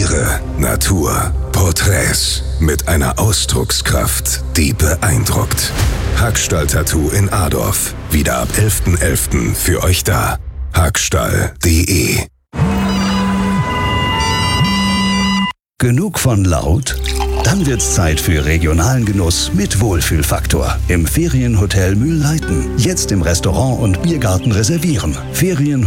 Tiere, Natur, Porträts mit einer Ausdruckskraft, die beeindruckt. Hackstall-Tattoo in Adorf. Wieder ab 11.11. für euch da. Hackstall.de. Genug von laut? Dann wird's Zeit für regionalen Genuss mit Wohlfühlfaktor. Im Ferienhotel Mühlleiten. Jetzt im Restaurant und Biergarten reservieren.